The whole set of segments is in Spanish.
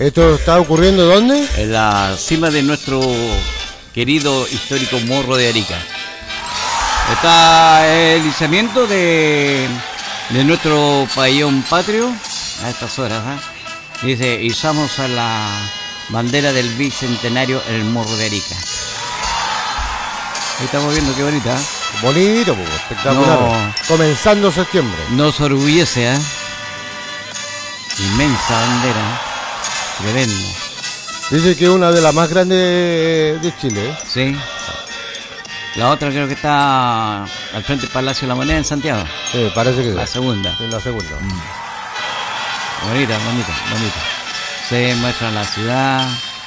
¿Esto está ocurriendo dónde? En la cima de nuestro querido histórico Morro de Arica. Está el izamiento de nuestro pabellón patrio a estas horas, ¿eh? Dice, izamos a la bandera del bicentenario en el Morro de Arica. Ahí estamos viendo qué bonita, ¿eh? Bonito, espectacular. No, comenzando septiembre. nos orgullece, ¿eh? Inmensa bandera, tremendo. Dice que es una de las más grandes de Chile, ¿eh? Sí. La otra creo que está al frente del Palacio de la Moneda en Santiago. Sí, parece que La es. segunda. Es la segunda. Bonita, bonita, bonita. Se muestra la ciudad,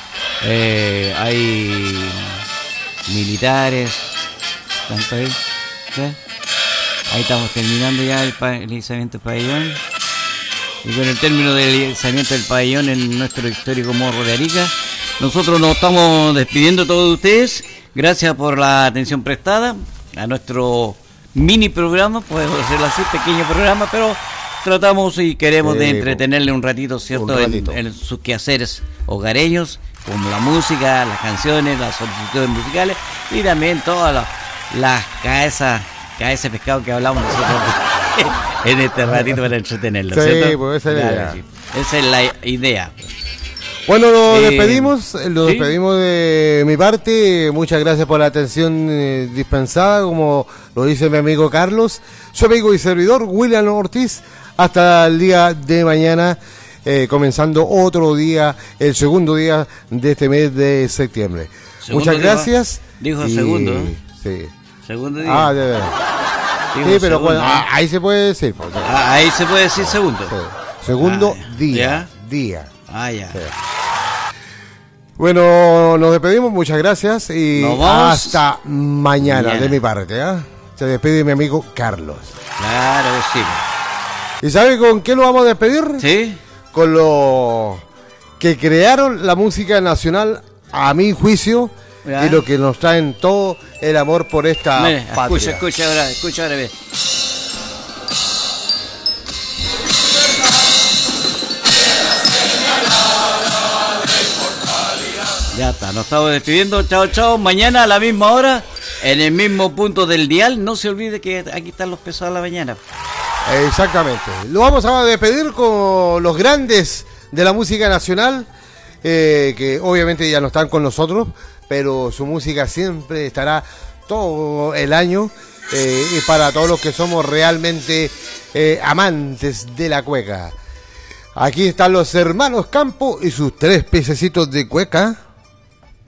hay militares, tanto ahí. ¿Sí? Ahí estamos terminando ya el izamiento del pabellón. Y con el término del izamiento del pabellón en nuestro histórico Morro de Arica, nosotros nos estamos despidiendo a todos ustedes. Gracias por la atención prestada a nuestro mini programa, podemos hacerlo así, pequeño programa, pero tratamos y queremos de entretenerle un ratito, ¿cierto? Un ratito. En sus quehaceres hogareños, como la música, las canciones, las solicitudes musicales y también todas las cabezas de pescado que hablamos nosotros en este ratito para entretenerlo, Sí, ¿cierto? pues esa es la idea. Sí. Esa es la idea. Bueno, lo despedimos de mi parte. Muchas gracias por la atención dispensada, como lo dice mi amigo Carlos, su amigo y servidor William Ortiz. Hasta el día de mañana, comenzando otro día, el segundo día de este mes de septiembre. Muchas gracias. Dijo segundo, ¿no? Sí. Segundo día. De verdad. Dijo Sí, pero segundo, bueno, ahí se puede decir. Pues, ahí se puede decir segundo. sí. Segundo día. Ya. Sí. Bueno, nos despedimos, muchas gracias y hasta mañana de mi parte. Se despide mi amigo Carlos. Claro que sí. ¿Y sabe con qué lo vamos a despedir? Sí. Con los que crearon la música nacional, a mi juicio, y lo que nos traen todo el amor por esta patria. Escucha ahora, ve. Ya está, nos estamos despidiendo. Chao, chao. Mañana a la misma hora, en el mismo punto del dial. No se olvide que aquí están los pesados de la mañana. Exactamente. Lo vamos a despedir con los grandes de la música nacional, que obviamente ya no están con nosotros, pero su música siempre estará todo el año, y para todos los que somos realmente amantes de la cueca. Aquí están los hermanos Campo y sus 3 pececitos de cueca.